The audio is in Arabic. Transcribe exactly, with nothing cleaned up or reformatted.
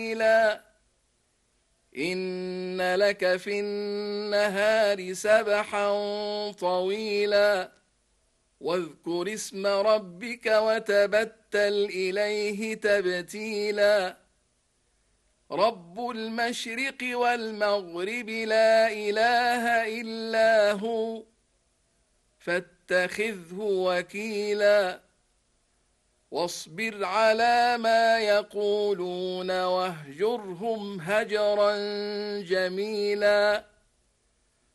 إن لك في النهار سبحا طويلا واذكر اسم ربك وتبتل إليه تبتيلا رب المشرق والمغرب لا إله إلا هو فاتخذه وكيلا واصبر على ما يقولون واهجرهم هجرا جميلا